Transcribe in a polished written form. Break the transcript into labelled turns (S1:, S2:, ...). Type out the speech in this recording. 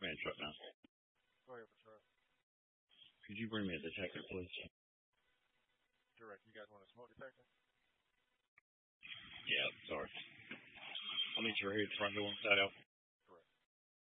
S1: Man, truck now.
S2: Go ahead, Patrol.
S1: Could you bring me a detector, please?
S2: Direct. You guys want a smoke detector?
S1: Yeah, sorry. I'll meet you right here at the front door. That out.